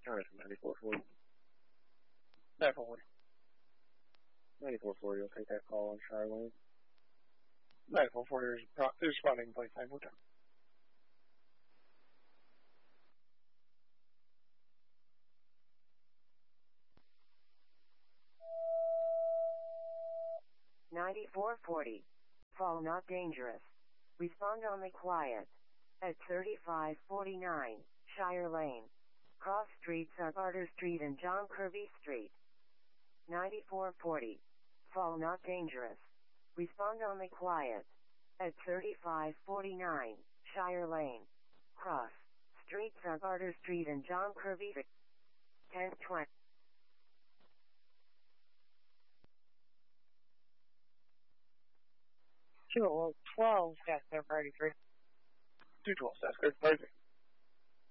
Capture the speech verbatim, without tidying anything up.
Alright, ninety-four forty. Definitely. ninety-four forty will take that call on Charlene. ninety-four forty is, pro- is spotting playtime. Okay. ninety-four forty. Fall not dangerous. Respond only quiet. At thirty-five forty-nine, Shire Lane. Cross streets are Barter Street and John Kirby Street. ninety-four forty. Fall not dangerous. Respond only quiet. At thirty-five forty-nine, Shire Lane. Cross streets are Barter Street and John Kirby Street. ten twenty. two twelve, Gas thirty-three. two twelve, that's good. Perfect.